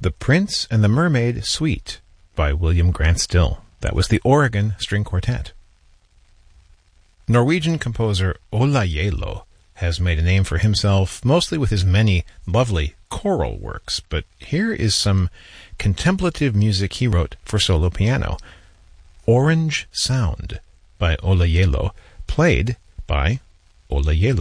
The Prince and the Mermaid Suite by William Grant Still. That was the Oregon String Quartet. Norwegian composer Ola Gjeilo has made a name for himself mostly with his many lovely choral works, but here is some contemplative music he wrote for solo piano. Orange Sound by Ola Gjeilo, played by Ola Gjeilo.